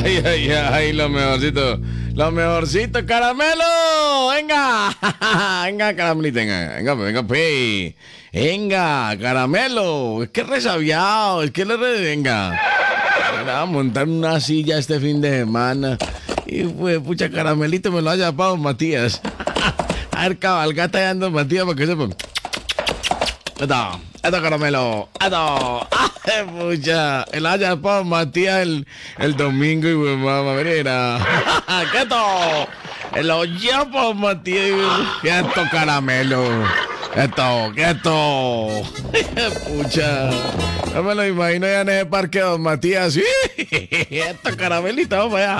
Ay, lo mejorcito. Lo mejorcito, caramelo. Venga. Venga, caramelito, venga, pues. Venga, caramelo. Es que resabiado, venga. Vamos a montar una silla este fin de semana. Y pues, pucha, caramelito me lo ha llamado Matías. A ver, cabalgata y ando Matías para que sepa. Esto, caramelo. Esto. Ay, pucha. El haya para Matías el domingo y pues, mamá, mira. ¿Qué esto? El hoyo para Matías y esto, caramelo. Esto. Pucha. No me lo imagino ya en ese parque, don Matías. Esto, caramelito, vamos allá.